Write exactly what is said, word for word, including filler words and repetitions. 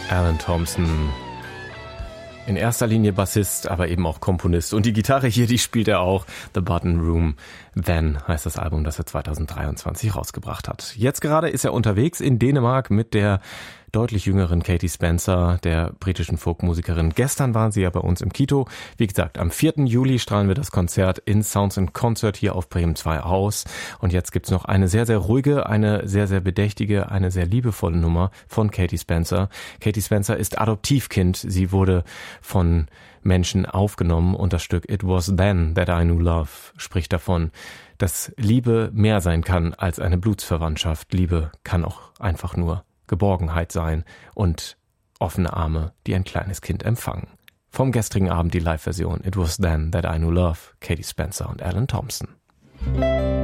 Alan Thompson, in erster Linie Bassist, aber eben auch Komponist. Und die Gitarre hier, die spielt er auch. The Button Room Then heißt das Album, das er zweitausenddreiundzwanzig rausgebracht hat. Jetzt gerade ist er unterwegs in Dänemark mit der deutlich jüngeren Katie Spencer, der britischen Folkmusikerin. Gestern waren sie ja bei uns im Kito. Wie gesagt, am vierten Juli strahlen wir das Konzert in Sounds and Concert hier auf Bremen zwei aus. Und jetzt gibt's noch eine sehr, sehr ruhige, eine sehr, sehr bedächtige, eine sehr liebevolle Nummer von Katie Spencer. Katie Spencer ist Adoptivkind. Sie wurde von Menschen aufgenommen und das Stück It Was Then That I Knew Love spricht davon, dass Liebe mehr sein kann als eine Blutsverwandtschaft. Liebe kann auch einfach nur Geborgenheit sein und offene Arme, die ein kleines Kind empfangen. Vom gestrigen Abend die Live-Version It Was Then That I Knew Love, Katie Spencer und Alan Thompson.